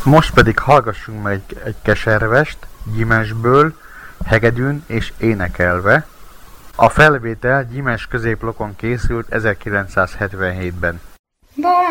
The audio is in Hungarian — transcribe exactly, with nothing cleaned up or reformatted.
Most pedig hallgassunk meg egy, egy keservest, Gyimesből, hegedűn és énekelve. A felvétel Gyimes középlokon készült ezerkilencszázhetvenhétben.